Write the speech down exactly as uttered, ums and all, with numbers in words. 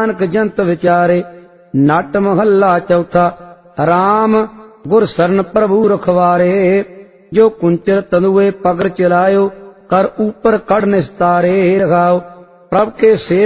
नानक जंत विचारे। नट महला चौथा। राम गुर सरन प्रभु रखवारे। जो कुंचर तनुए पगर चलायो, कर ऊपर कड़ निस्तारे। रखाओ प्रभ के सेव